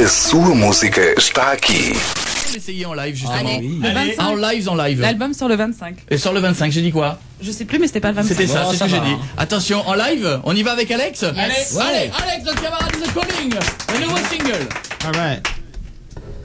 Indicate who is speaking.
Speaker 1: A sua música está aqui.
Speaker 2: Essayer en live justement.
Speaker 3: Allez.
Speaker 2: En live.
Speaker 3: L'album sort le 25.
Speaker 2: Et sort le 25, j'ai dit quoi?
Speaker 3: Je sais plus, mais c'était pas le 25.
Speaker 2: C'était ça, c'est ce que j'ai
Speaker 4: va.
Speaker 2: dit. Attention, en live, on y va avec Alex?
Speaker 3: Yes.
Speaker 2: Allez, Alex, notre camarade is calling. Le nouveau single.
Speaker 4: All right.